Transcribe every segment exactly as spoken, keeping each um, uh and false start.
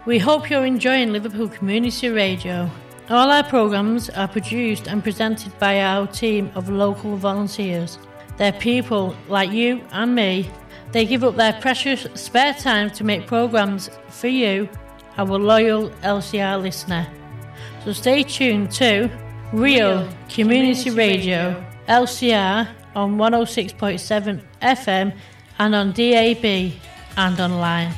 We hope you're enjoying Liverpool Community Radio. All our programmes are produced and presented by our team of local volunteers. They're people like you and me. They give up their precious spare time to make programmes for you, our loyal L C R listener. So stay tuned to Real Community Radio, L C R on one oh six point seven F M and on D A B and online.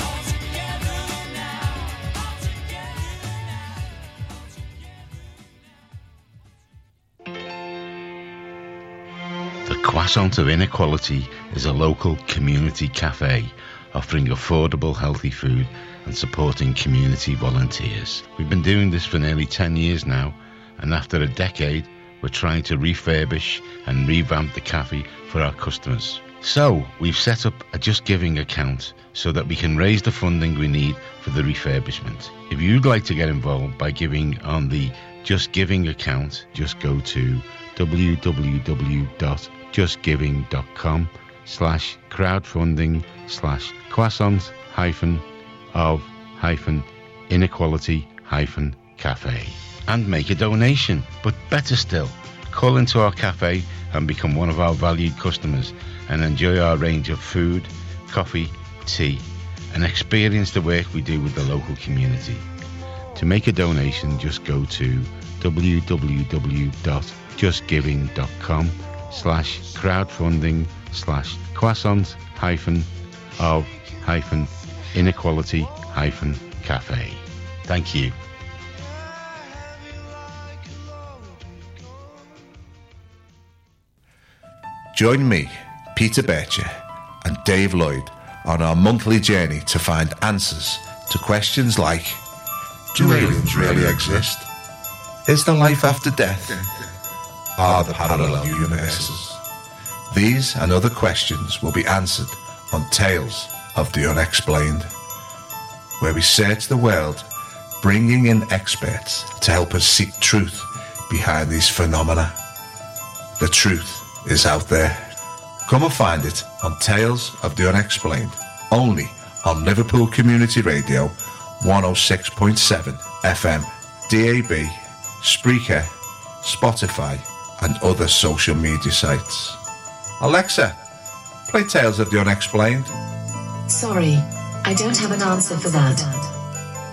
The Croissant of Inequality is a local community cafe offering affordable healthy food and supporting community volunteers. We've been doing this for nearly ten years now, and after a decade we're trying to refurbish and revamp the cafe for our customers. So we've set up a Just Giving account so that we can raise the funding we need for the refurbishment. If you'd like to get involved by giving on the Just Giving account, just go to w w w dot just giving dot com slash crowdfunding slash croissant hyphen of hyphen inequality hyphen cafe and make a donation. But better still, call into our cafe and become one of our valued customers and enjoy our range of food, coffee, tea, and experience the work we do with the local community. To make a donation, just go to w w w dot just giving dot com slash crowdfunding slash croissant hyphen of hyphen inequality hyphen cafe. Thank you. Join me, Peter Bircher, and Dave Lloyd on our monthly journey to find answers to questions like: do aliens really exist? Is there life after death? Are there parallel universes? These and other questions will be answered on Tales of the Unexplained, where we search the world, bringing in experts to help us seek truth behind these phenomena. The truth is out there. Come and find it on Tales of the Unexplained, only on Liverpool Community Radio, one oh six point seven F M, D A B, Spreaker, Spotify, and other social media sites. Alexa, play Tales of the Unexplained. Sorry, I don't have an answer for that.